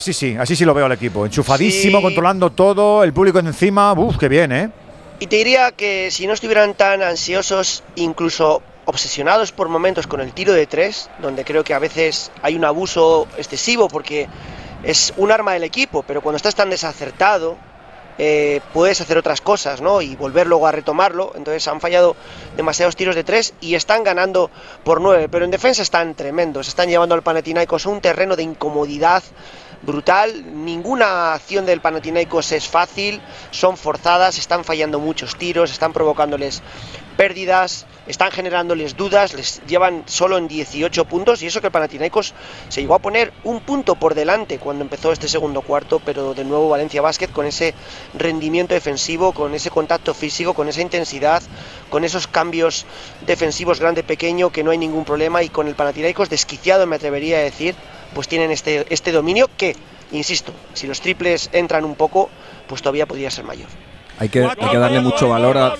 Sí, sí, así sí lo veo al equipo. Enchufadísimo, Sí. controlando todo, el público encima. Uf, qué bien, ¿eh? Y te diría que si no estuvieran tan ansiosos, incluso obsesionados por momentos con el tiro de tres, donde creo que a veces hay un abuso excesivo porque es un arma del equipo, pero cuando estás tan desacertado, puedes hacer otras cosas, ¿no? Y volver luego a retomarlo. Entonces han fallado demasiados tiros de tres y están ganando por 9, pero en defensa están tremendos, están llevando al Panathinaikos a un terreno de incomodidad brutal. Ninguna acción del Panathinaikos es fácil, son forzadas, están fallando muchos tiros, están provocándoles pérdidas, están generándoles dudas, les llevan solo en 18 puntos, y eso que el Panathinaikos se llegó a poner un punto por delante cuando empezó este segundo cuarto, pero de nuevo Valencia Basket con ese rendimiento defensivo, con ese contacto físico, con esa intensidad, con esos cambios defensivos grande-pequeño, que no hay ningún problema, y con el Panathinaikos desquiciado, me atrevería a decir, pues tienen este dominio que, insisto, si los triples entran un poco, pues todavía podría ser mayor. Hay que darle mucho valor a…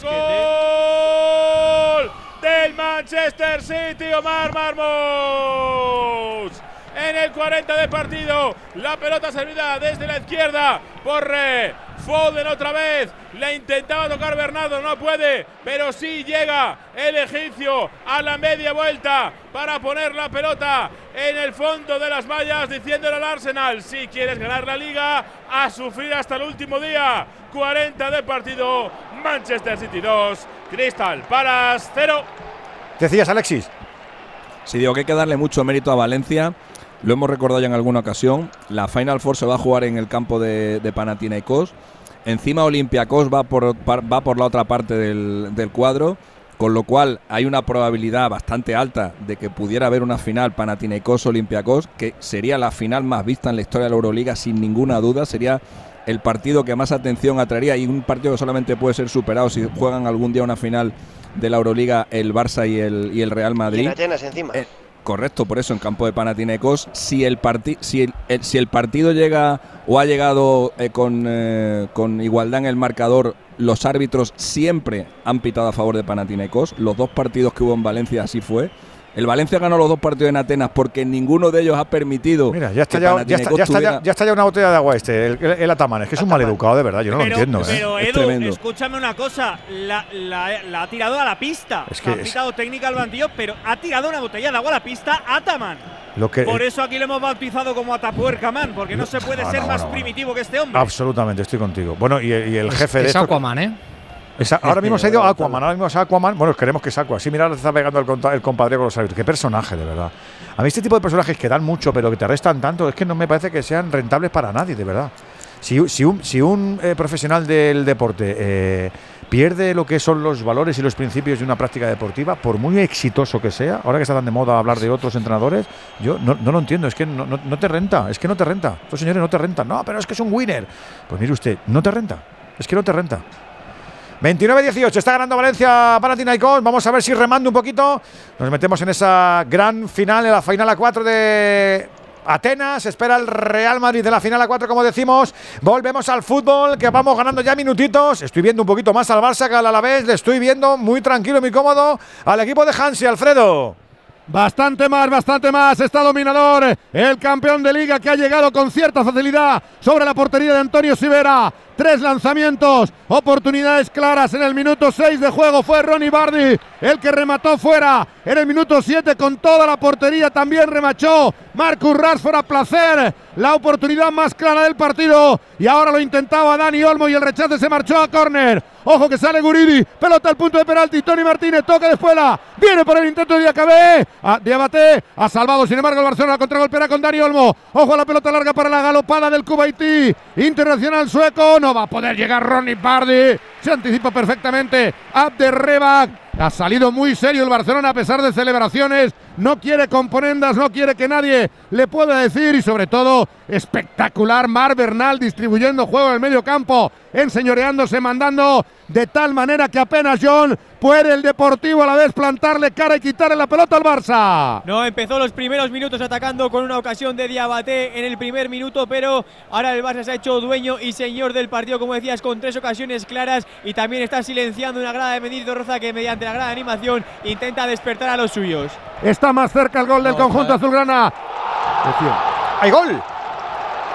¡Gol del Manchester City, Omar Marmous! En el 40 de partido, la pelota servida desde la izquierda por Foden otra vez. Le intentaba tocar Bernardo, no puede, pero sí llega el egipcio a la media vuelta para poner la pelota en el fondo de las mallas, diciéndole al Arsenal: si quieres ganar la liga, a sufrir hasta el último día. 40 de partido, Manchester City 2, Crystal Palace 0. ¿Decías, Alexis? Sí, digo que hay que darle mucho mérito a Valencia. Lo hemos recordado ya en alguna ocasión. La Final Four se va a jugar en el campo de Panathinaikos. Encima Olympiacos va por la otra parte del cuadro, con lo cual hay una probabilidad bastante alta de que pudiera haber una final Panathinaikos-Olympiacos, que sería la final más vista en la historia de la Euroliga, sin ninguna duda. Sería el partido que más atención atraería, y un partido que solamente puede ser superado si juegan algún día una final de la Euroliga el Barça y el Real Madrid. Y en Atenas encima. Correcto, por eso en campo de Panathinaikos. Si el partido llega o ha llegado con igualdad en el marcador, los árbitros siempre han pitado a favor de Panathinaikos. Los dos partidos que hubo en Valencia así fue. El Valencia ganó los dos partidos en Atenas porque ninguno de ellos ha permitido. Mira, ya está ya una botella de agua el Ataman. Es que es un maleducado, de verdad. Yo no lo entiendo. Pero es Edu, tremendo. Escúchame una cosa. La ha tirado a la pista. Es que ha pitado técnica al banquillo, pero ha tirado una botella de agua a la pista Ataman. Por eso aquí lo hemos bautizado como Atapuercaman, porque no se puede ser más primitivo que este hombre. Absolutamente, estoy contigo. Bueno, y el jefe de es esto… Aquaman, ¿eh? Ahora mismo se ha ido Aquaman, Bueno, queremos que es Aqua. Sí, mira, le está pegando el compadre con los árbitros. Qué personaje, de verdad. A mí este tipo de personajes que dan mucho, pero que te restan tanto, es que no me parece que sean rentables para nadie, de verdad. Si un profesional del deporte pierde lo que son los valores y los principios de una práctica deportiva, por muy exitoso que sea, ahora que está tan de moda hablar de otros entrenadores, yo no lo entiendo. Es que no te renta, es que no te renta. Estos señores no te rentan. No, pero es que es un winner. Pues mire usted, no te renta. Es que no te renta. 29-18, está ganando Valencia Panathinaikos. Vamos a ver si remando un poquito nos metemos en esa gran final, en la final a 4 de Atenas. Espera el Real Madrid de la final a 4, como decimos. Volvemos al fútbol, que vamos ganando ya minutitos. Estoy viendo un poquito más al Barça que al Alavés. Le estoy viendo muy tranquilo y muy cómodo al equipo de Hansi, Alfredo. Bastante más, está dominador el campeón de liga, que ha llegado con cierta facilidad sobre la portería de Antonio Sivera. 3 lanzamientos, oportunidades claras en el minuto 6 de juego. Fue Ronnie Bardi el que remató fuera. En el minuto 7 con toda la portería también remachó Marcus Rashford a placer. La oportunidad más clara del partido, y ahora lo intentaba Dani Olmo y el rechace se marchó a córner. Ojo que sale Guridi, pelota al punto de penalti. Tony Martínez toca de espuela, viene por el intento de Diabaté, ha salvado sin embargo el Barcelona. Contragolpea con Dani Olmo. Ojo a la pelota larga para la galopada del Kuwaití internacional sueco. No va a poder llegar Ronnie Bardi, se anticipa perfectamente Abderrebak. Ha salido muy serio el Barcelona a pesar de celebraciones. No quiere componendas, no quiere que nadie le pueda decir, y sobre todo espectacular Marc Bernal distribuyendo juego en el medio campo, enseñoreándose, mandando de tal manera que apenas John puede el Deportivo a la vez plantarle cara y quitarle la pelota al Barça. No, empezó los primeros minutos atacando con una ocasión de Diabaté en el primer minuto, pero ahora el Barça se ha hecho dueño y señor del partido, como decías, con 3 ocasiones claras, y también está silenciando una grada de Mendy Roza que mediante la grada de animación intenta despertar a los suyos. Está más cerca el gol del conjunto azulgrana. ¡Hay gol!